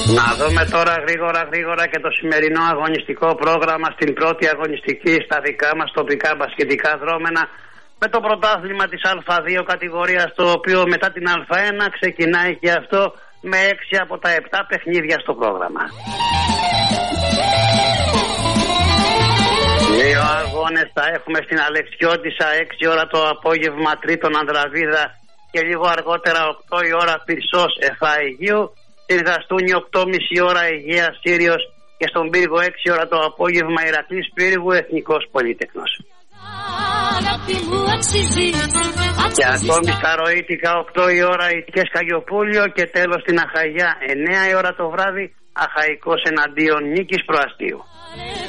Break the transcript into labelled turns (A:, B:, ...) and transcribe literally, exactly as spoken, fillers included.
A: Να δούμε τώρα γρήγορα γρήγορα και το σημερινό αγωνιστικό πρόγραμμα στην πρώτη αγωνιστική στα δικά μας τοπικά μπασκετικά δρόμενα, με το πρωτάθλημα της Α δύο κατηγορίας, το οποίο μετά την Α1 ξεκινάει και αυτό με έξι από τα επτά παιχνίδια στο πρόγραμμα. Δύο αγώνες θα έχουμε στην Αλεξιώτισσα, έξι ώρα το απόγευμα Τρίτον Ανδραβίδα και λίγο αργότερα οκτώ η ώρα Πυρσός Εφά Αιγείου. Στην Γαστούνη οκτώ και μισή ώρα Αιγαία Σύριος και στον Πύργο έξι ώρα το απόγευμα Ηρακλής Πύργου Εθνικός Πολύτεχνος. Και ακόμη στα Ροήτικα οκτώ η ώρα Ιτικές Καγιοπούλιο και τέλος στην Αχαγιά εννέα η ώρα το βράδυ Αχαϊκός εναντίον Νίκης Προαστίου.